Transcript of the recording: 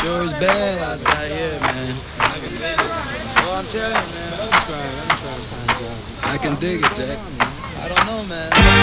Sure is bad outside here, man. I can dig it. Well, I'm telling you, man. Let me try to find jobs. I can dig it, Jack. I don't know, man.